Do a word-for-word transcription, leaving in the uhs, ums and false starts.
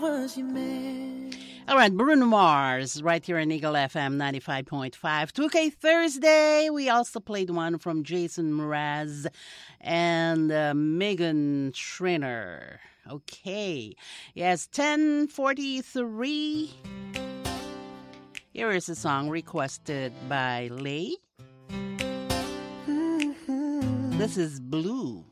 All right, Bruno Mars, right here on Eagle F M ninety-five point five. two K Thursday, we also played one from Jason Mraz and uh, Megan Trainor. Okay, yes, ten forty-three. Here is a song requested by Lay. This is Blue.